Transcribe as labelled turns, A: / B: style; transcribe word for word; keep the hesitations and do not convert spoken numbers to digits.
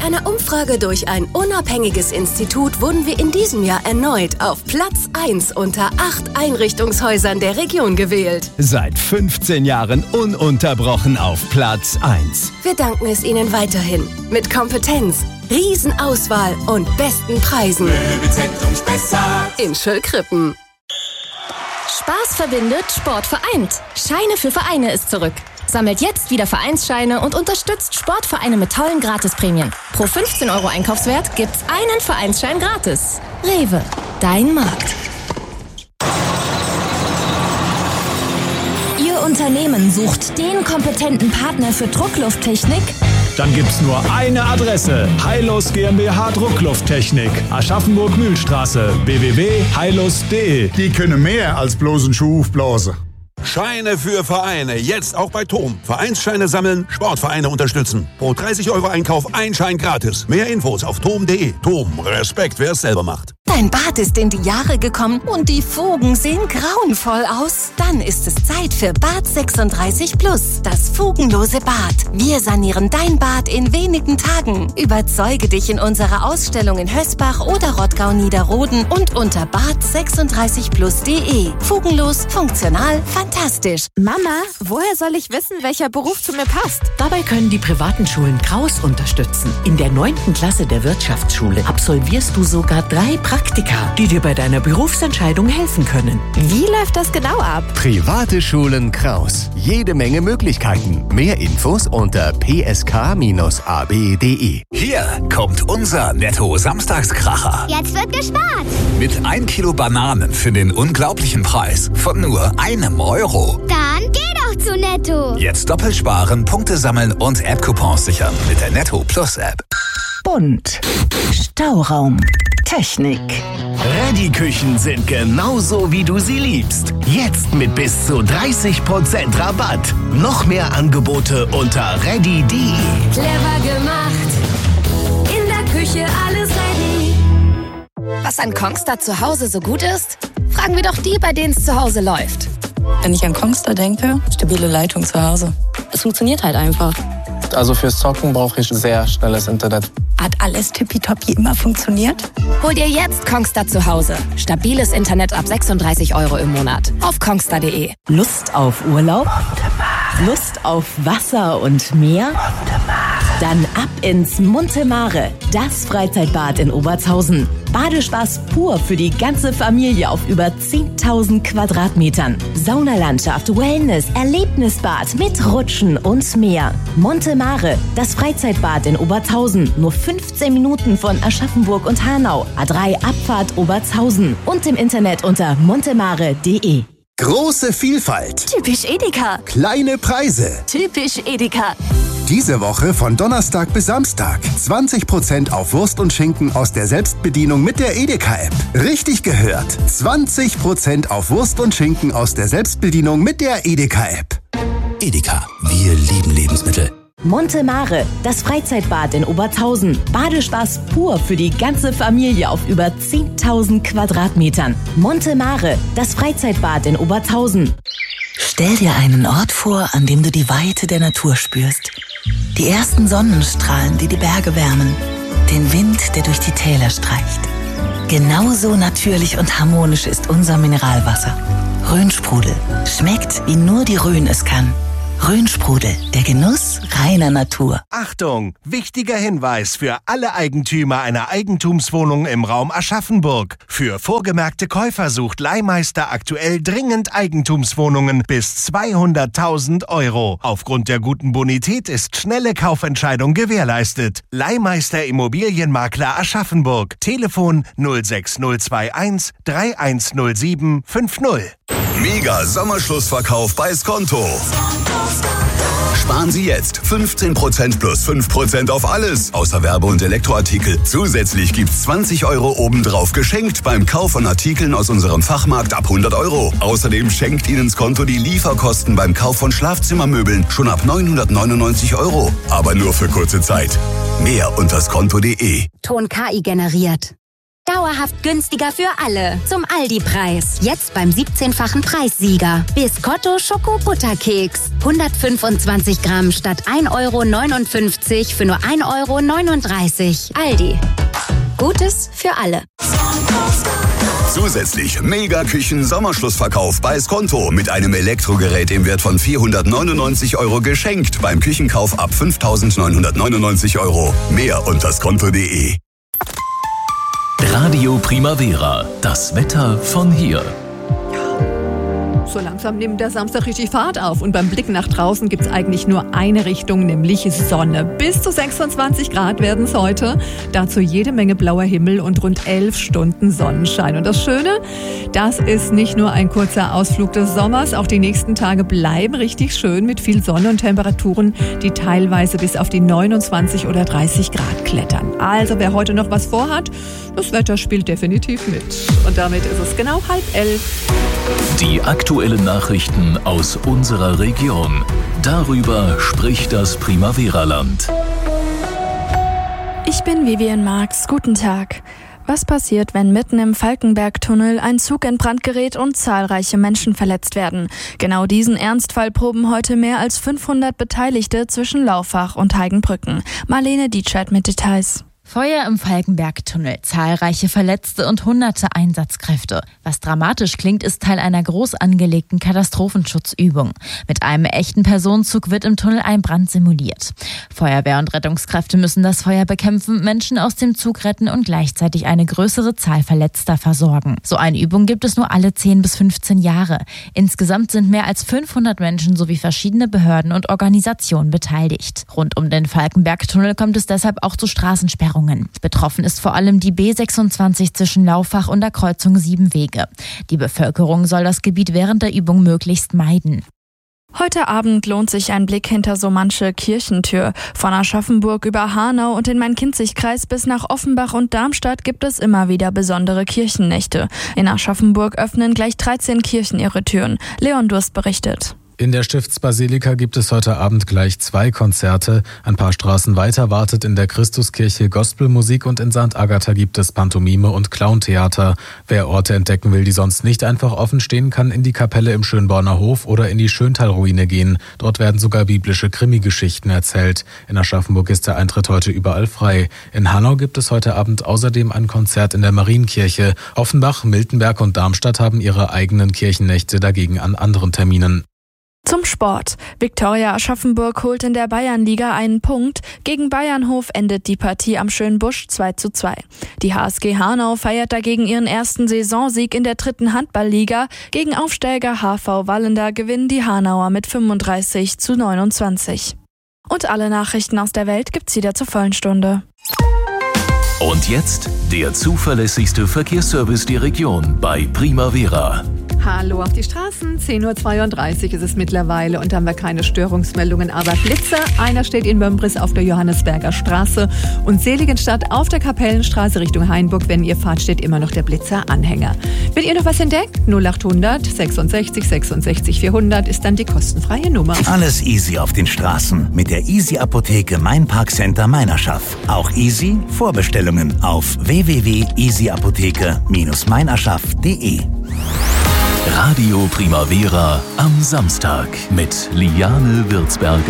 A: einer Umfrage durch ein unabhängiges Institut wurden wir in diesem Jahr erneut auf Platz eins unter acht Einrichtungshäusern der Region gewählt.
B: Seit fünfzehn Jahren ununterbrochen auf Platz eins.
A: Wir danken es Ihnen weiterhin. Mit Kompetenz, Riesenauswahl und besten Preisen.
C: Möbelzentrum Spessart
A: in Schöllkrippen.
D: Spaß verbindet, Sport vereint. Scheine für Vereine ist zurück. Sammelt jetzt wieder Vereinsscheine und unterstützt Sportvereine mit tollen Gratisprämien. Pro fünfzehn Euro Einkaufswert gibt's einen Vereinsschein gratis. Rewe, dein Markt. Ihr Unternehmen sucht den kompetenten Partner für Drucklufttechnik?
E: Dann gibt's nur eine Adresse. Heilus GmbH Drucklufttechnik. Aschaffenburg-Mühlstraße. w w w punkt heilus punkt de.
F: Die können mehr als bloß einen Schuh aufblasen.
G: Scheine für Vereine. Jetzt auch bei Thom. Vereinsscheine sammeln, Sportvereine unterstützen. Pro dreißig Euro Einkauf ein Schein gratis. Mehr Infos auf thom punkt de. Thom, Respekt, wer es selber macht.
H: Dein Bad ist in die Jahre gekommen und die Fugen sehen grauenvoll aus. Dann ist es Zeit für Bad sechsunddreißig Plus, das fugenlose Bad. Wir sanieren dein Bad in wenigen Tagen. Überzeuge dich in unserer Ausstellung in Hösbach oder Rottgau-Niederroden und unter bad sechsunddreißig plus punkt de. Fugenlos, funktional, fantastisch.
I: Mama, woher soll ich wissen, welcher Beruf zu mir passt?
J: Dabei können die privaten Schulen Kraus unterstützen. In der neunten Klasse der Wirtschaftsschule absolvierst du sogar drei Praktika, die dir bei deiner Berufsentscheidung helfen können.
I: Wie läuft das genau ab?
K: Private Schulen Kraus. Jede Menge Möglichkeiten. Mehr Infos unter p s k bindestrich a b punkt de.
L: Hier kommt unser Netto-Samstagskracher.
M: Jetzt wird gespart.
L: Mit ein Kilo Bananen für den unglaublichen Preis von nur einem Euro.
M: Dann geh doch zu Netto.
L: Jetzt doppelt sparen, Punkte sammeln und App-Coupons sichern mit der Netto Plus App.
J: Bunt. Stauraum. Technik.
K: Ready-Küchen sind genauso, wie du sie liebst. Jetzt mit bis zu dreißig Prozent Rabatt. Noch mehr Angebote unter ready punkt de.
D: Clever gemacht. In der Küche alles ready. Was an Kongstar zu Hause so gut ist? Fragen wir doch die, bei denen es zu Hause läuft.
N: Wenn ich an Kongstar denke, stabile Leitung zu Hause. Es funktioniert halt einfach.
O: Also fürs Zocken brauche ich sehr schnelles Internet.
N: Hat alles tippitoppi immer funktioniert?
D: Hol dir jetzt Kongstar zu Hause. Stabiles Internet ab sechsunddreißig Euro im Monat. Auf kongstar punkt de.
J: Lust auf Urlaub? Lust auf Wasser und Meer? Dann ab ins Monte Mare, das Freizeitbad in Obertshausen. Badespaß pur für die ganze Familie auf über zehntausend Quadratmetern. Saunalandschaft, Wellness, Erlebnisbad mit Rutschen und mehr. Monte Mare, das Freizeitbad in Obertshausen. Nur fünfzehn Minuten von Aschaffenburg und Hanau. A drei Abfahrt Obertshausen. Und im Internet unter montemare punkt de.
P: Große Vielfalt.
I: Typisch Edeka.
P: Kleine Preise.
I: Typisch Edeka.
P: Diese Woche von Donnerstag bis Samstag. zwanzig Prozent auf Wurst und Schinken aus der Selbstbedienung mit der Edeka-App. Richtig gehört. zwanzig Prozent auf Wurst und Schinken aus der Selbstbedienung mit der Edeka-App.
L: Edeka, wir lieben Lebensmittel.
J: Monte Mare, das Freizeitbad in Obertshausen. Badespaß pur für die ganze Familie auf über zehntausend Quadratmetern. Monte Mare, das Freizeitbad in Obertshausen.
Q: Stell dir einen Ort vor, an dem du die Weite der Natur spürst. Die ersten Sonnenstrahlen, die die Berge wärmen. Den Wind, der durch die Täler streicht. Genauso natürlich und harmonisch ist unser Mineralwasser. Rhönsprudel. Schmeckt, wie nur die Rhön es kann. Rhönsprudel, der Genuss reiner Natur.
R: Achtung, wichtiger Hinweis für alle Eigentümer einer Eigentumswohnung im Raum Aschaffenburg. Für vorgemerkte Käufer sucht Leihmeister aktuell dringend Eigentumswohnungen bis zweihunderttausend Euro. Aufgrund der guten Bonität ist schnelle Kaufentscheidung gewährleistet. Leihmeister Immobilienmakler Aschaffenburg. Telefon null sechs null zwei eins drei eins null sieben fünf null.
S: Mega Sommerschlussverkauf bei Skonto. Sparen Sie jetzt fünfzehn Prozent plus fünf Prozent auf alles, außer Werbe- und Elektroartikel. Zusätzlich gibt's zwanzig Euro obendrauf geschenkt beim Kauf von Artikeln aus unserem Fachmarkt ab hundert Euro. Außerdem schenkt Ihnen Skonto die Lieferkosten beim Kauf von Schlafzimmermöbeln schon ab neunhundertneunundneunzig Euro. Aber nur für kurze Zeit. Mehr unter skonto punkt de.
T: Ton K I generiert. Dauerhaft günstiger für alle. Zum Aldi-Preis. Jetzt beim siebzehnfachen Preissieger. Biscotto Schoko-Butterkeks. hundertfünfundzwanzig Gramm statt ein Euro neunundfünfzig für nur ein Euro neununddreißig. Aldi. Gutes für alle.
S: Zusätzlich Mega-Küchen-Sommerschlussverkauf bei Skonto mit einem Elektrogerät im Wert von vierhundertneunundneunzig Euro geschenkt beim Küchenkauf ab fünftausendneunhundertneunundneunzig Euro. Mehr unter skonto punkt de.
K: Radio Primavera. Das Wetter von hier.
U: So langsam nimmt der Samstag richtig Fahrt auf und beim Blick nach draußen gibt es eigentlich nur eine Richtung, nämlich Sonne. Bis zu sechsundzwanzig Grad werden es heute. Dazu jede Menge blauer Himmel und rund elf Stunden Sonnenschein. Und das Schöne, das ist nicht nur ein kurzer Ausflug des Sommers, auch die nächsten Tage bleiben richtig schön mit viel Sonne und Temperaturen, die teilweise bis auf die neunundzwanzig oder dreißig Grad klettern. Also wer heute noch was vorhat, das Wetter spielt definitiv mit. Und damit ist es genau halb elf.
K: Die aktuellen Nachrichten aus unserer Region. Darüber spricht das Primavera-Land.
V: Ich bin Vivian Marx. Guten Tag. Was passiert, wenn mitten im Falkenberg-Tunnel ein Zug in Brand gerät und zahlreiche Menschen verletzt werden? Genau diesen Ernstfall proben heute mehr als fünfhundert Beteiligte zwischen Laufach und Heigenbrücken. Marlene Dietschert mit Details.
W: Feuer im Falkenberg-Tunnel, zahlreiche Verletzte und hunderte Einsatzkräfte. Was dramatisch klingt, ist Teil einer groß angelegten Katastrophenschutzübung. Mit einem echten Personenzug wird im Tunnel ein Brand simuliert. Feuerwehr und Rettungskräfte müssen das Feuer bekämpfen, Menschen aus dem Zug retten und gleichzeitig eine größere Zahl Verletzter versorgen. So eine Übung gibt es nur alle zehn bis fünfzehn Jahre. Insgesamt sind mehr als fünfhundert Menschen sowie verschiedene Behörden und Organisationen beteiligt. Rund um den Falkenberg-Tunnel kommt es deshalb auch zu Straßensperrungen. Betroffen ist vor allem die B sechsundzwanzig zwischen Laufach und der Kreuzung Siebenwege. Die Bevölkerung soll das Gebiet während der Übung möglichst meiden.
V: Heute Abend lohnt sich ein Blick hinter so manche Kirchentür. Von Aschaffenburg über Hanau und den Main-Kinzig-Kreis bis nach Offenbach und Darmstadt gibt es immer wieder besondere Kirchennächte. In Aschaffenburg öffnen gleich dreizehn Kirchen ihre Türen. Leon Durst berichtet.
X: In der Stiftsbasilika gibt es heute Abend gleich zwei Konzerte. Ein paar Straßen weiter wartet in der Christuskirche Gospelmusik und in Sankt Agatha gibt es Pantomime und Clowntheater. Wer Orte entdecken will, die sonst nicht einfach offen stehen, kann in die Kapelle im Schönborner Hof oder in die Schöntalruine gehen. Dort werden sogar biblische Krimi-Geschichten erzählt. In Aschaffenburg ist der Eintritt heute überall frei. In Hanau gibt es heute Abend außerdem ein Konzert in der Marienkirche. Offenbach, Miltenberg und Darmstadt haben ihre eigenen Kirchennächte dagegen an anderen Terminen.
V: Zum Sport. Viktoria Aschaffenburg holt in der Bayernliga einen Punkt. Gegen Bayernhof endet die Partie am Schönbusch zwei zu zwei. Die H S G Hanau feiert dagegen ihren ersten Saisonsieg in der dritten Handballliga. Gegen Aufsteiger H V Wallender gewinnen die Hanauer mit fünfunddreißig zu neunundzwanzig. Und alle Nachrichten aus der Welt gibt's wieder zur vollen Stunde.
K: Und jetzt der zuverlässigste Verkehrsservice der Region bei Primavera.
U: Hallo auf die Straßen, zehn Uhr zweiunddreißig ist es mittlerweile und haben wir keine Störungsmeldungen, aber Blitzer. Einer steht in Mömbris auf der Johannesberger Straße und Seligenstadt auf der Kapellenstraße Richtung Hainburg. Wenn ihr fahrt, steht immer noch der Blitzer-Anhänger. Wenn ihr noch was entdeckt, null achthundert sechsundsechzig sechsundsechzig vierhundert ist dann die kostenfreie Nummer.
Y: Alles easy auf den Straßen mit der Easy Apotheke Main Park Center Meinerschaft. Auch easy Vorbestellungen auf w w w punkt easy apotheke Bindestrich meinerschaft punkt de.
K: Radio Primavera am Samstag mit Liane Würzberger.